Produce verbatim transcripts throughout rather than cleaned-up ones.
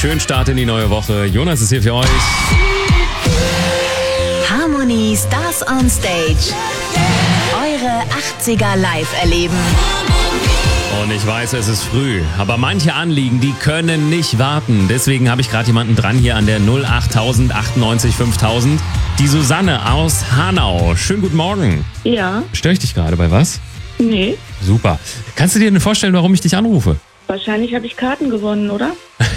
Schönen Start in die neue Woche. Jonas ist hier für euch. Harmony Stars on Stage. Eure achtziger live erleben. Und ich weiß, es ist früh, aber manche Anliegen, die können nicht warten. Deswegen habe ich gerade jemanden dran hier an der null acht tausend achtundneunzig fünftausend. Die Susanne aus Hanau. Schönen guten Morgen. Ja, Störe ich dich gerade bei was? nee. Super. Kannst du dir denn vorstellen, warum ich dich anrufe? Wahrscheinlich habe ich Karten gewonnen, oder?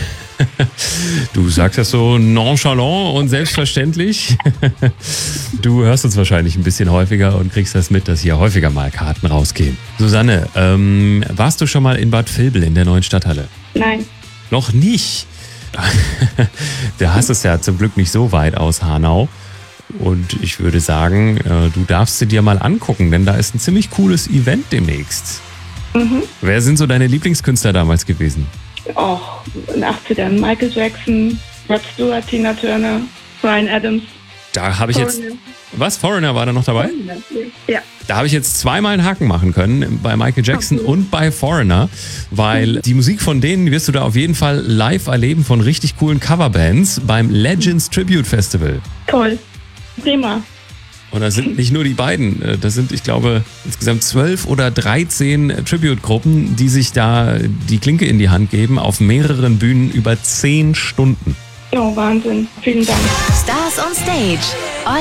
Du sagst das so nonchalant und selbstverständlich. Du hörst uns wahrscheinlich ein bisschen häufiger und kriegst das mit, dass hier häufiger mal Karten rausgehen. Susanne, ähm, warst du schon mal in Bad Vilbel in der neuen Stadthalle? Nein. Noch nicht. Da hast es ja zum Glück nicht so weit aus Hanau. Und ich würde sagen, äh, du darfst sie dir mal angucken, denn da ist ein ziemlich cooles Event demnächst. Mhm. Wer sind so deine Lieblingskünstler damals gewesen? Auch in den achtzigern. Michael Jackson, Rod Stewart, Tina Turner, Bryan Adams. Da habe ich jetzt... Foreigner. Was? Foreigner war da noch dabei? Ja. Da habe ich jetzt zweimal einen Haken machen können, bei Michael Jackson Okay. und bei Foreigner, weil die Musik von denen wirst du da auf jeden Fall live erleben von richtig coolen Coverbands beim Legends Tribute Festival. Toll. Prima. Und das sind nicht nur die beiden, äh, das sind, ich glaube, insgesamt zwölf oder dreizehn Tribute-Gruppen, die sich da die Klinke in die Hand geben, auf mehreren Bühnen über zehn Stunden. Oh, Wahnsinn. Vielen Dank. Stars on Stage.